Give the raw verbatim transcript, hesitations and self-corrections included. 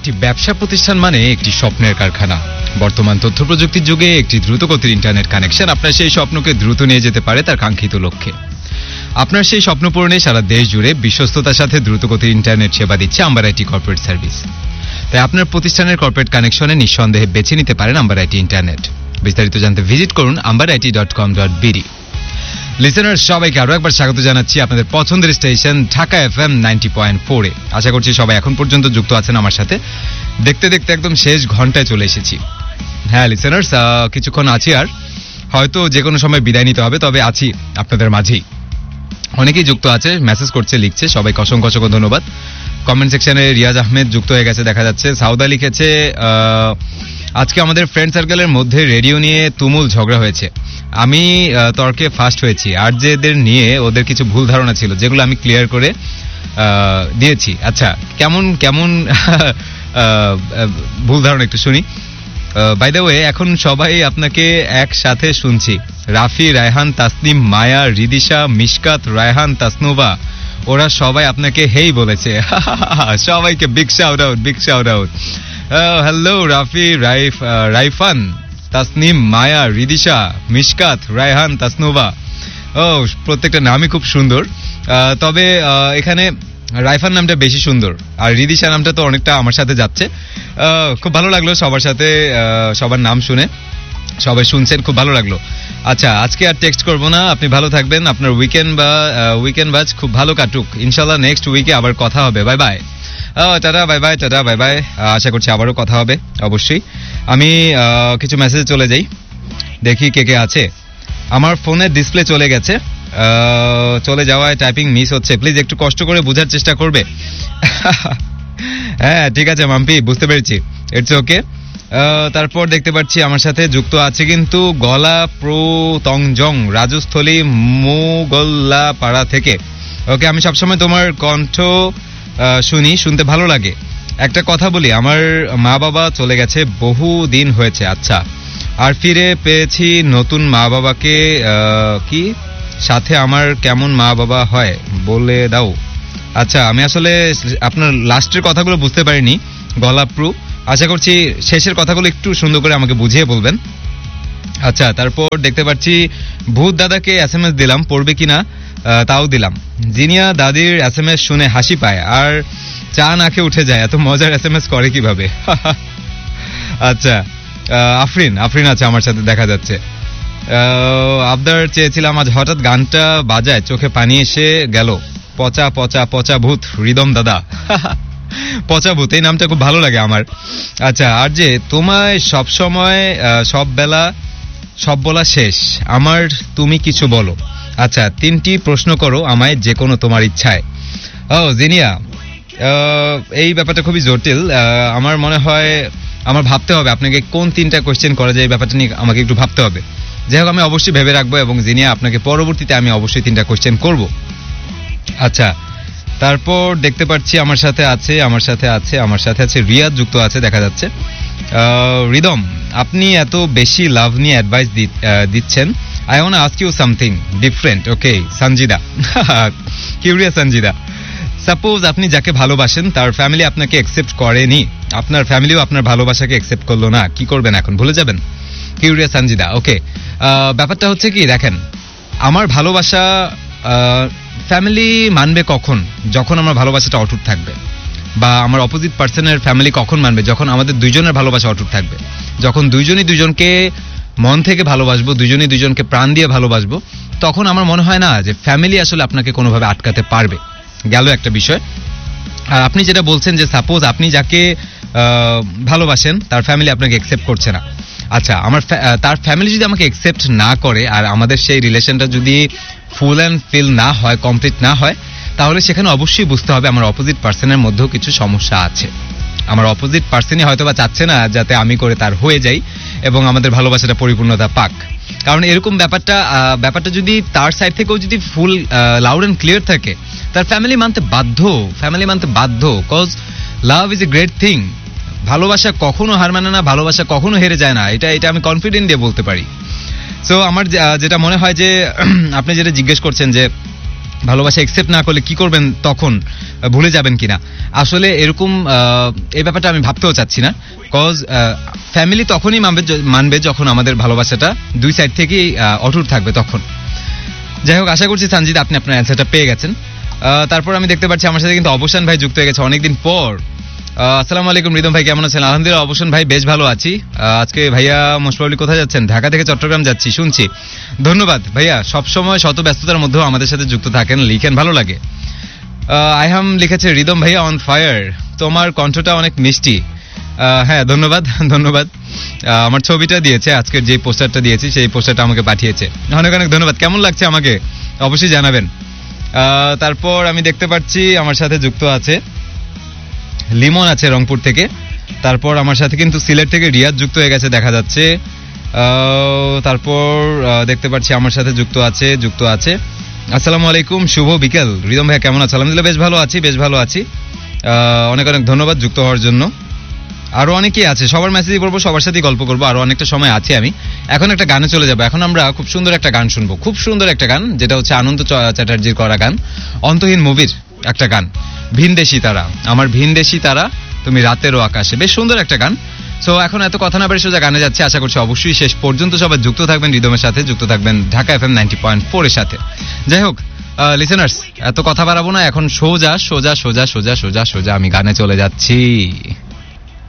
একটি ব্যবসা প্রতিষ্ঠান মানে একটি স্বপ্নের কারখানা। বর্তমান তথ্য প্রযুক্তির যুগে একটি দ্রুতগতির ইন্টারনেট কানেকশন আপনার সেই স্বপ্নকে দ্রুত নিয়ে যেতে পারে তার কাঙ্ক্ষিত লক্ষ্যে। আপনার সেই স্বপ্ন পূরণে সারা দেশ জুড়ে বিশ্বস্ততার সাথে দ্রুতগতির ইন্টারনেট সেবা দিচ্ছে আম্বার আইটি কর্পোরেট সার্ভিস। তাই আপনার প্রতিষ্ঠানের কর্পোরেট কানেকশনে নিঃসন্দেহে বেছে নিতে পারেন আম্বার আইটি ইন্টারনেট। বিস্তারিত জানতে ভিজিট করুন amber IT dot com dot BD. Listener সবাইকে আরো একবার স্বাগত জানাচ্ছি আপনাদের পছন্দের station Dhaka FM ninety point four এ। আশা করছি সবাই এখন পর্যন্ত যুক্ত আছেন আমার সাথে। দেখতে দেখতে একদম শেষ ঘন্টায় চলে এসেছি। হ্যাঁ লিসেনার্স, কিছুক্ষণ আছি, আর হয়তো যে কোনো সময় বিদায় নিতে হবে, তবে আছি আপনাদের মাঝেই। অনেকেই যুক্ত আছে, মেসেজ করছে, লিখছে, সবাইকে অসংখ্য অসংখ্য ধন্যবাদ। কমেন্ট সেকশনে রিয়াজ আহমেদ যুক্ত হয়ে গেছে দেখা যাচ্ছে। সাউদা লিখেছে আজকে আমাদের ফ্রেন্ড সার্কেলের মধ্যে রেডিও নিয়ে তুমুল ঝগড়া হয়েছে। আমি তর্কে ফার্স্ট হয়েছি, আর যেদের নিয়ে ওদের কিছু ভুল ধারণা ছিল যেগুলো আমি ক্লিয়ার করে দিয়েছি। আচ্ছা, কেমন কেমন ভুল ধারণা একটু শুনি। বাই দ্য ওয়ে, এখন সবাই আপনাকে একসাথে শুনছি। রাফি, রায়হান, তাসনিম, মায়া, রিদিশা, মিশকাত, রায়হান, তাসনুভা, ওরা সবাই আপনাকে হেই বলেছে। সবাইকে big shout out, big shout out. Hello Rafi, রাইফ, রাইফান, Tasnim, মায়া, রিদিশা, মিশকাত, রায়হান, তাসনুভা। ও, প্রত্যেকটা নামই খুব সুন্দর। তবে এখানে রাইফান নামটা বেশি সুন্দর, আর রিদিশা নামটা তো অনেকটা আমার সাথে যাচ্ছে। খুব ভালো লাগলো সবার সাথে সবার নাম শুনে, সবাই শুনছেন, খুব ভালো লাগলো। আচ্ছা, আজকে আর টেক্সট করবো না, আপনি ভালো থাকবেন, আপনার উইকেন্ড বা উইকেন্ড বাজ খুব ভালো কাটুক। ইনশাল্লাহ নেক্সট উইকে আবার কথা হবে। Bye bye. Tata, bye bye, tata, bye bye. আশা করছি আবারও কথা হবে অবশ্যই। আমি কিছু মেসেজ চলে যাই, দেখি কে কে আছে। আমার ফোনের ডিসপ্লে চলে গেছে, চলে যাওয়ায় টাইপিং মিস হচ্ছে, প্লিজ একটু কষ্ট করে বোঝার চেষ্টা করবে। হ্যাঁ ঠিক আছে মাম্পি, বুঝতে পেরেছি, ইটস ওকে। তারপর দেখতে পাচ্ছি আমার সাথে যুক্ত আছে কিন্তু গলা প্রো তংজং, রাজস্থলী মুগল্লা পাড়া থেকে। ওকে, আমি সবসময় তোমার কণ্ঠ শুনি, শুনতে ভালো লাগে। একটা কথা বলি, আমার মা বাবা চলে গেছে, বহু দিন হয়েছে। আচ্ছা, আর ফিরে পেয়েছি নতুন মা বাবাকে। কি সাথে আমার কেমন মা বাবা হয় বলে দাও। আচ্ছা, আমি আসলে আপনার লাস্টের কথাগুলো বুঝতে পারিনি গলাপ্রু। আশা করছি শেষের কথাগুলো একটু সুন্দর করে আমাকে বুঝিয়ে বলবেন। আচ্ছা, তারপর দেখতে পাচ্ছি ভূত দাদাকে এস এম এস দিলাম, পড়বে কিনা তাও দিলাম। জিনিয়া দাদির এস এম এস শুনে হাসি পায় আর চা না খেয়ে উঠে যায়, এত মজার এস এম এস করে কিভাবে। আচ্ছা, আফরিন আফরিন আছে আমার সাথে দেখা যাচ্ছে। আবদার চেয়েছিলাম আজ, হঠাৎ গানটা বাজায় চোখে পানি এসে গেল। পচা পচা পচা ভূত, রিদম দাদা। পচা ভূত, এই নামটা খুব ভালো লাগে আমার। আচ্ছা, আর যে তোমায় সব সময় সব বেলা সব বলা শেষ, আমার তুমি কিছু বলো। আচ্ছা, তিনটি প্রশ্ন করো আমায়, যে কোনো তোমার ইচ্ছায়। ও জিনিয়া, এই ব্যাপারটা খুবই জটিল। আমার মনে হয় আমার ভাবতে হবে আপনাকে কোন তিনটা কোয়েশ্চেন করা যায়, এই ব্যাপারটা নিয়ে আমাকে একটু ভাবতে হবে। যাই হোক, আমি অবশ্যই ভেবে রাখবো, এবং জিনিয়া আপনাকে পরবর্তীতে আমি অবশ্যই তিনটা কোয়েশ্চেন করব। আচ্ছা, তারপর দেখতে পাচ্ছি আমার সাথে আছে আমার সাথে আছে আমার সাথে আছে রিয়াদ যুক্ত আছে দেখা যাচ্ছে। রিদম, আপনি এত বেশি লাভ নিয়ে অ্যাডভাইস দিচ্ছেন, I want to ask you something different. Okay Sanjida, curious Sanjida, suppose আপনি যাকে ভালোবাসেন তার ফ্যামিলি আপনাকে অ্যাকসেপ্ট করেনি, আপনার ফ্যামিলিও আপনার ভালোবাসাকে অ্যাকসেপ্ট করলো না, কি করবেন এখন? ভুলে যাবেন? কিউরিয়াস সঞ্জিদা, ওকে। ব্যাপারটা হচ্ছে কি, দেখেন, আমার ভালোবাসা ফ্যামিলি মানবে কখন? যখন আমার ভালোবাসাটা অটুট থাকবে। বা আমার অপোজিট পার্সনের ফ্যামিলি কখন মানবে? যখন আমাদের দুইজনের ভালোবাসা অটুট থাকবে, যখন দুইজনই দুইজনকে মন থেকে ভালোবাসবো, দুইজনই দুইজনকে প্রাণ দিয়ে ভালোবাসবো, তখন আমার মনে হয় না যে ফ্যামিলি আসলে আপনাকে কোনোভাবে আটকাতে পারবে। গেল একটা বিষয়। আর আপনি যেটা বলছেন যে সাপোজ আপনি যাকে ভালোবাসেন তার ফ্যামিলি আপনাকে অ্যাকসেপ্ট করছে না। আচ্ছা, আমার তার ফ্যামিলি যদি আমাকে অ্যাকসেপ্ট না করে, আর আমাদের সেই রিলেশনটা যদি ফুল অ্যান্ড ফিল না হয়, কমপ্লিট না হয়, তাহলে সেখানে অবশ্যই বুঝতে হবে আমার অপোজিট পার্সনের মধ্যেও কিছু সমস্যা আছে। আমার অপোজিট পার্সনই হয়তো বা চাচ্ছে না যাতে আমি করে তার হয়ে যাই এবং আমাদের ভালোবাসাটা পরিপূর্ণতা পাক। কারণ এরকম ব্যাপারটা ব্যাপারটা যদি তার সাইড থেকেও যদি ফুল লাউড অ্যান্ড ক্লিয়ার থাকে, তার ফ্যামিলি মানতে বাধ্য, ফ্যামিলি মানতে বাধ্য। Cause love is a great thing. ভালোবাসা কখনো হার মানে না, ভালোবাসা কখনো হেরে যায় না, এটা এটা আমি কনফিডেন্ট দিয়ে বলতে পারি। সো আমার যেটা মনে হয় যে আপনি যেটা জিজ্ঞেস করছেন যে ভালোবাসা একসেপ্ট না করলে কি করবেন তখন, ভুলে যাবেন কিনা? আসলে এরকম এই ব্যাপারটা আমি ভাবতেও চাচ্ছি না, কজ ফ্যামিলি তখনই মানবে মানবে যখন আমাদের ভালোবাসাটা দুই সাইড থেকেই অটুট থাকবে তখন। যাই হোক, আশা করছি সানজিদ আপনি আপনার অ্যান্সারটা পেয়ে গেছেন। তারপর আমি দেখতে পাচ্ছি আমার সাথে কিন্তু অবসান ভাই যুক্ত হয়ে গেছে অনেকদিন পর। আসসালামু আলাইকুম রিদম ভাই, কেমন আছেন? আলহামদুলিল্লাহ অবসান ভাই বেশ ভালো আছি। আজকে ভাইয়া মোস্ট প্রবাবলি কোথায় যাচ্ছেন? ঢাকা থেকে চট্টগ্রাম যাচ্ছি শুনছি। ধন্যবাদ ভাইয়া, সবসময় শত ব্যস্ততার মধ্যেও আমাদের সাথে যুক্ত থাকেন, লিখেন, ভালো লাগে। আইহাম লিখেছে রিদম ভাইয়া অন ফায়ার, তোমার কণ্ঠটা অনেক মিষ্টি। হ্যাঁ ধন্যবাদ ধন্যবাদ। আমার ছবিটা দিয়েছে, আজকের যে পোস্টারটা দিয়েছি সেই পোস্টারটা আমাকে পাঠিয়েছে, অনেক অনেক ধন্যবাদ। কেমন লাগছে আমাকে অবশ্যই জানাবেন। তারপর আমি দেখতে পাচ্ছি আমার সাথে যুক্ত আছে লিমন আছে রংপুর থেকে। তারপর আমার সাথে কিন্তু সিলেট থেকে রিয়াদ যুক্ত হয়ে গেছে দেখা যাচ্ছে। তারপর দেখতে পাচ্ছি আমার সাথে যুক্ত আছে যুক্ত আছে আসসালামু আলাইকুম, শুভ বিকেল রিদম ভাইয়া, কেমন আছো? আলহামদুলিল্লাহ বেশ ভালো আছি বেশ ভালো আছি অনেক অনেক ধন্যবাদ যুক্ত হওয়ার জন্য। আরো অনেকেই আছে, সবার মেসেজই পড়বো, সবার সাথেই গল্প করবো, আরো অনেকটা সময় আছে। আমি এখন একটা গানে চলে যাবো। এখন আমরা খুব সুন্দর একটা গান শুনবো, খুব সুন্দর একটা গান, যেটা হচ্ছে আনন্দ চ্যাটার্জির করা গান, অন্তহীন মুভির একটা গান, ভিনদেশী তারা, আমার ভিনদেশী তারা তুমি রাতেরও আকাশে, বেশ সুন্দর একটা গান। সো এখন এত কথা না বেরিয়ে সোজা গানে যাচ্ছে। আশা করছি অবশ্যই শেষ পর্যন্ত সবাই যুক্ত থাকবেন রিদমের সাথে, যুক্ত থাকবেন Dhaka F M ninety point four এর সাথে। যাই হোক লিসেনার্স, এত কথা বাড়াবো না, এখন সোজা সোজা সোজা সোজা সোজা সোজা আমি গানে চলে যাচ্ছি।